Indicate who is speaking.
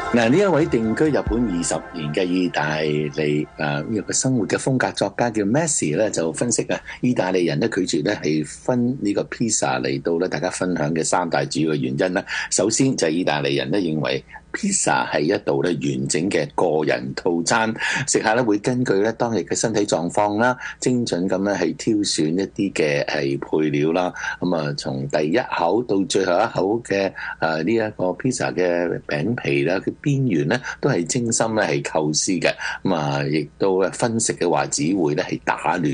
Speaker 1: 嗱，呢一位定居日本20年嘅意大利呢個生活嘅風格作家叫 Messi 咧，就分析意大利人咧拒絕咧係分呢個 pizza 嚟到咧大家分享嘅三大主要嘅原因啦。首先就係意大利人咧認為pizza 係一道咧完整嘅個人套餐，食客咧會根據咧當日嘅身體狀況啦，精準咁咧係挑選一啲嘅係配料啦。咁啊，從第一口到最後一口嘅呢一個 pizza 嘅餅皮啦，佢邊緣咧都係精心咧係構思嘅。咁啊，亦都分食嘅話只會咧係打亂